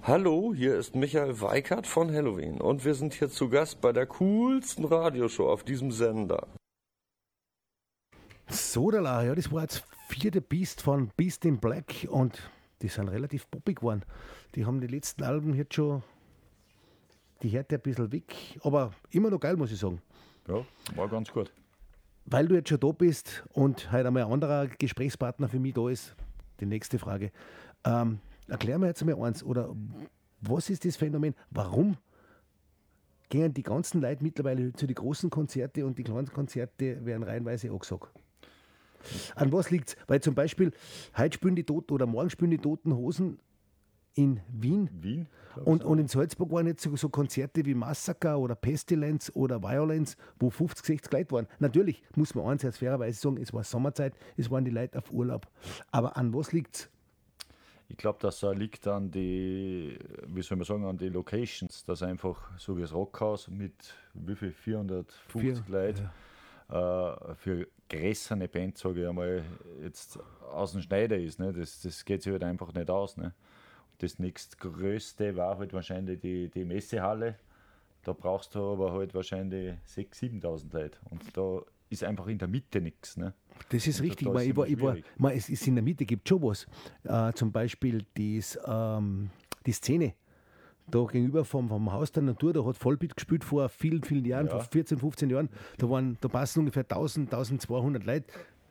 Hallo, hier ist Michael Weikert von Halloween und wir sind hier zu Gast bei der coolsten Radioshow auf diesem Sender. Sodala, ja, das war jetzt 4. Beast von Beast in Black und die sind relativ poppig geworden. Die haben die letzten Alben jetzt schon die Härte ein bisschen weg, aber immer noch geil, muss ich sagen. Ja, war ganz gut. Weil du jetzt schon da bist und heute einmal ein anderer Gesprächspartner für mich da ist, die nächste Frage. Erklär mir jetzt mal eins, oder was ist das Phänomen? Warum gehen die ganzen Leute mittlerweile zu den großen Konzerten und die kleinen Konzerte werden reihenweise angesagt? An was liegt es? Weil zum Beispiel, heute spielen die Toten oder morgen spielen die Toten Hosen in Wien. Und in Salzburg waren jetzt so Konzerte wie Massacre oder Pestilence oder Violence, wo 50, 60 Leute waren. Natürlich muss man eins jetzt fairerweise sagen, es war Sommerzeit, es waren die Leute auf Urlaub. Aber an was liegt es? Ich glaube, das liegt an die, wie soll man sagen, an die Locations, dass einfach so wie das Rockhaus mit wie viel 450 Leuten für größere Band, sage ich einmal, jetzt aus dem Schneider ist. Ne? Das geht sich halt einfach nicht aus. Ne? Das nächstgrößte war halt wahrscheinlich die Messehalle. Da brauchst du aber halt wahrscheinlich 6.000, 7.000 Leute. Und da ist einfach in der Mitte nichts. Ne? Das ist richtig, weil es ist in der Mitte gibt schon was. Zum Beispiel die Szene da gegenüber vom Haus der Natur, da hat Vollbeat gespielt vor vielen, vielen Jahren, vor 14, 15 Jahren. Da passen ungefähr 1000, 1200 Leute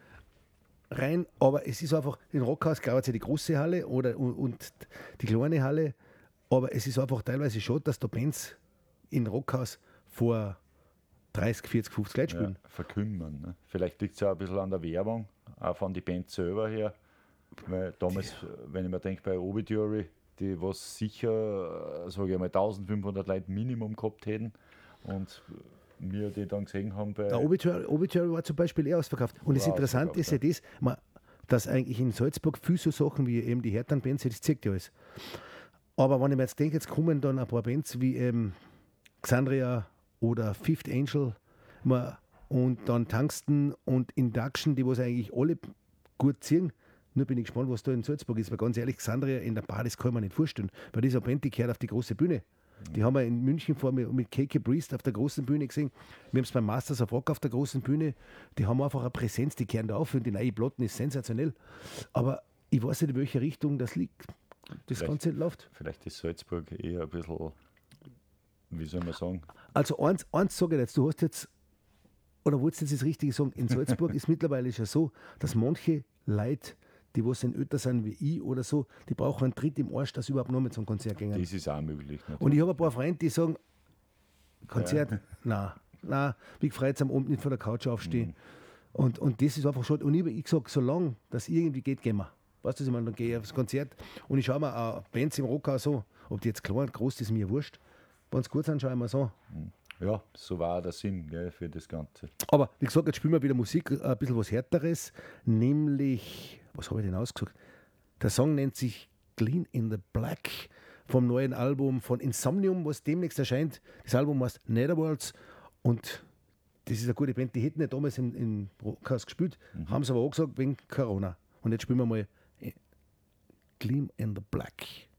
rein, aber es ist einfach, in Rockhaus glaubt ja die große Halle und die kleine Halle, aber es ist einfach teilweise schon, dass da Bands in Rockhaus vor 30, 40, 50 Leute spielen. Ja, verkümmern. Ne? Vielleicht liegt es ja ein bisschen an der Werbung, auch von den Bands selber her. Weil damals, wenn ich mir denke, bei Obituary, die was sicher, sage ich mal, 1500 Leute Minimum gehabt hätten und wir die dann gesehen haben bei... Der Obituary war zum Beispiel eher ausverkauft. Und das Interessante ist ja das, dass eigentlich in Salzburg viele so Sachen wie eben die Hertha-Bands, das zeigt ja alles. Aber wenn ich mir jetzt denke, jetzt kommen dann ein paar Bands wie Xandria oder Fifth Angel und dann Tungsten und Induction, die was eigentlich alle gut ziehen. Nur bin ich gespannt, was da in Salzburg ist, weil ganz ehrlich, Xandria in der Bar, das kann man nicht vorstellen, weil dieser Band, die gehört auf die große Bühne. Die haben wir in München mit KK Priest auf der großen Bühne gesehen. Wir haben es beim Masters of Rock auf der großen Bühne. Die haben einfach eine Präsenz, die kehren da auf und die neue Platten ist sensationell. Aber ich weiß nicht, in welche Richtung das liegt. Das Ganze läuft. Vielleicht ist Salzburg eher ein bisschen, wie soll man sagen? Also eins sage ich jetzt, du hast jetzt, oder wolltest du jetzt das Richtige sagen, in Salzburg ist mittlerweile schon so, dass manche Leute, die was in älter sind wie ich oder so, die brauchen einen Tritt im Arsch, dass sie überhaupt noch mit zum Konzert gehen. Das ist auch möglich. Natürlich. Und ich habe ein paar Freunde, die sagen, Konzert, nein, mich freut es am Abend nicht von der Couch aufstehen. Und das ist einfach schon, und ich sage, solange das irgendwie geht, gehen wir. Weißt du, ich meine, dann gehe ich aufs Konzert und ich schaue mir Bands im Rockhaus so, ob die jetzt klein oder groß, das ist mir wurscht. Wenn sie gut sind, schaue ich mir so. Ja, so war der Sinn, gell, für das Ganze. Aber wie gesagt, jetzt spielen wir wieder Musik, ein bisschen was Härteres, nämlich, was habe ich denn ausgesucht? Der Song nennt sich Clean in the Black vom neuen Album von Insomnium, was demnächst erscheint. Das Album heißt Netherworlds und das ist eine gute Band, die hätten ja damals im Rockhaus gespielt, haben sie aber auch gesagt wegen Corona. Und jetzt spielen wir mal Clean in the Black.